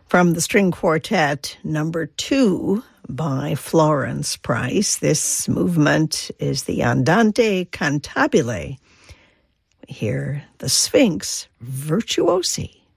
From the string quartet number 2 by Florence Price, this movement is the Andante Cantabile. We hear the Sphinx Virtuosi.